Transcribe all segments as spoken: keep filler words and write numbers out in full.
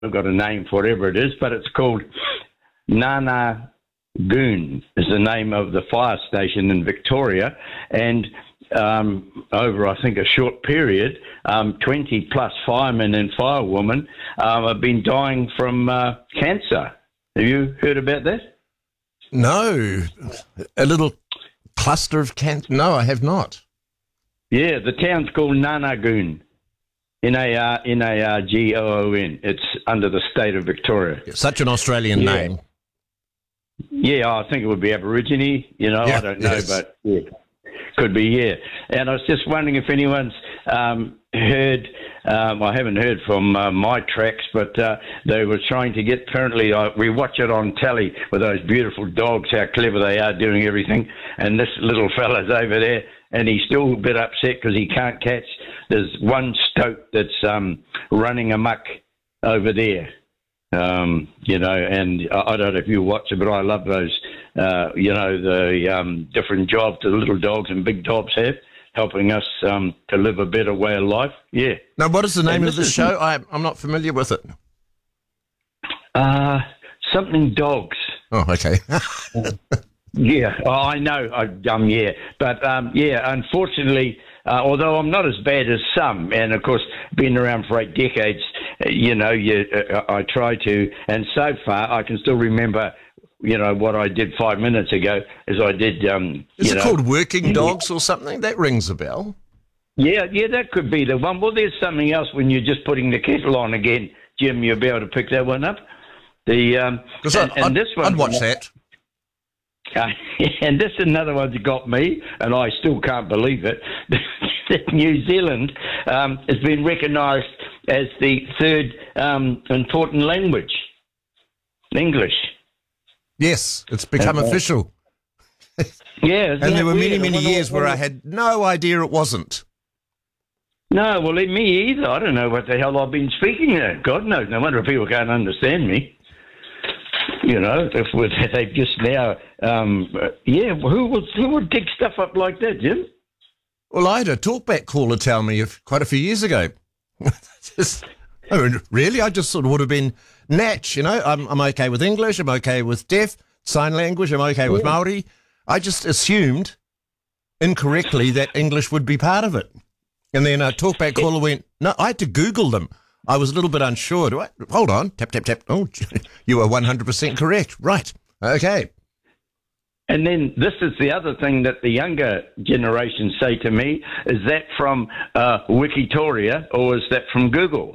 I've got a name for whatever it is, but it's called Nana Goon is the name of the fire station in Victoria, and um, over, I think, a short period, um, twenty plus firemen and firewomen um, have been dying from uh, cancer. Have you heard about that? No. A little cluster of cancer? No, I have not. Yeah, the town's called Nanagoon. N A R N A R G O O N. It's under the state of Victoria. Such an Australian yeah. name. Yeah, I think it would be Aborigine. You know, yeah, I don't know, yes. but yeah, could be, yeah. And I was just wondering if anyone's um, heard, um, I haven't heard from uh, my tracks, but uh, they were trying to get, apparently, uh, we watch it on telly with those beautiful dogs, how clever they are doing everything. And this little fella's over there, and he's still a bit upset because he can't catch. There's one stoat that's um, running amok over there, um, you know, and I, I don't know if you watch it, but I love those, uh, you know, the um, different jobs the little dogs and big dogs have, helping us um, to live a better way of life. Yeah. Now, what is the name And of the is- show? I, I'm not familiar with it. Uh, something dogs. Oh, okay. Yeah, oh, I know. I, um, yeah, but um, yeah, unfortunately, uh, although I'm not as bad as some, and of course, been around for eight decades, uh, you know, you, uh, I try to, and so far, I can still remember, you know, what I did five minutes ago, as I did. Um, Is you it know, called Working Dogs or something? That rings a bell. Yeah, yeah, that could be the one. Well, there's something else when you're just putting the kettle on again, Jim. You'll be able to pick that one up. The um, Because and, I'd, and I'd, this one, I'd watch that. Uh, and this is another one that got me, and I still can't believe it. that New Zealand um, has been recognised as the third um, important language, English. Yes, it's become Okay. official. Yeah, And there were many, weird? I many wonder years what- where I had no idea it wasn't. No, well, me either. I don't know what the hell I've been speaking there. God knows. No wonder people can't understand me. You know, if we- they've just now, um, uh, yeah, who would who would dig stuff up like that, Jim? Well, I had a talkback caller tell me of- quite a few years ago. just, I mean, really? I just sort of would have been natch, you know. I'm, I'm okay with English. I'm okay with deaf, sign language. I'm okay with Māori. I just assumed incorrectly that English would be part of it. And then a talkback caller went, no, I had to Google them. I was a little bit unsure. Do I? Hold on. Tap, tap, tap. Oh, you are one hundred percent correct. Right. Okay. And then this is the other thing that the younger generation say to me, is that from uh, Wikitoria or is that from Google?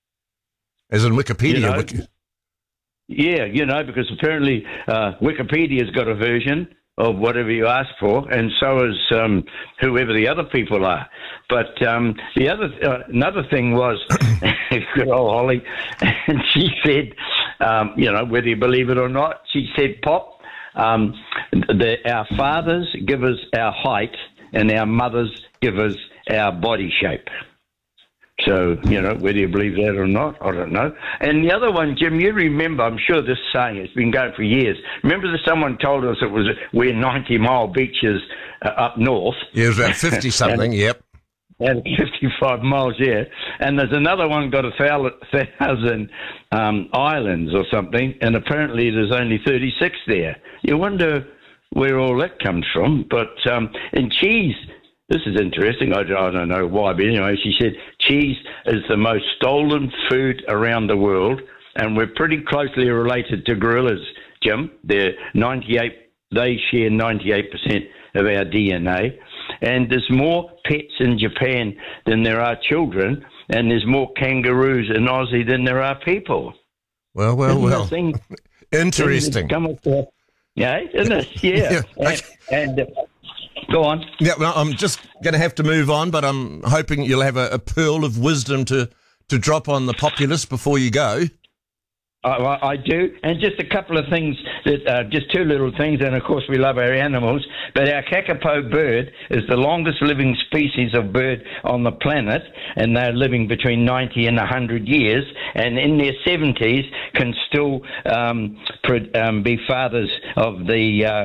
As in Wikipedia. You know, Wiki- Yeah, you know, because apparently uh, Wikipedia's got a version of whatever you ask for, and so is um, whoever the other people are. But um, the other, uh, another thing was, good old Holly, and she said, um, you know, whether you believe it or not, she said, Pop, um, the, our fathers give us our height, and our mothers give us our body shape. So, you know, whether you believe that or not, I don't know. And the other one, Jim, you remember, I'm sure this saying has been going for years. Remember that someone told us it was we're ninety mile beaches uh, up north. Yeah, it was about fifty-something, yep. And fifty-five miles, yeah. And there's another one got a thousand, thousand um, islands or something, and apparently there's only thirty-six there. You wonder where all that comes from. But um, in cheese... This is interesting. I, I don't know why, but anyway, she said cheese is the most stolen food around the world, and we're pretty closely related to gorillas, Jim. They're ninety-eight. They share ninety-eight percent of our D N A, and there's more pets in Japan than there are children, and there's more kangaroos in Aussie than there are people. Well, well, Isn't well. that thing- Interesting. Come up there. Yeah, isn't it? Yeah. Yeah, And, and uh, go on. Yeah, well, I'm just going to have to move on, but I'm hoping you'll have a, a pearl of wisdom to, to drop on the populace before you go. I, I I do, and just a couple of things, that uh, just two little things, and of course we love our animals, but our kakapo bird is the longest living species of bird on the planet, and they're living between ninety and one hundred years, and in their seventies can still um, pro- um, be fathers of the uh,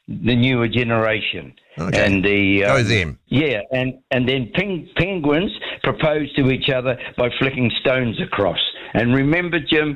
the newer generation. Okay. And the um, Go them. Yeah, and and then peng- penguins propose to each other by flicking stones across. And remember, Jim,